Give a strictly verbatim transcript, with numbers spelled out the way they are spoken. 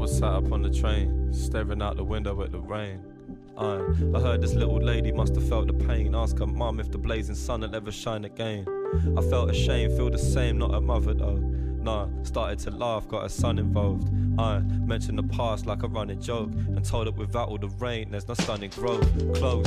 was sat up on the train, staring out the window at the rain. I, I heard this little lady must have felt the pain. Ask her mum if the blazing sun will ever shine again. I felt ashamed, feel the same, not her mother though. Nah, started to laugh, got her son involved. I mentioned the past like a running joke, and told her without all the rain there's no sun in growth. Close.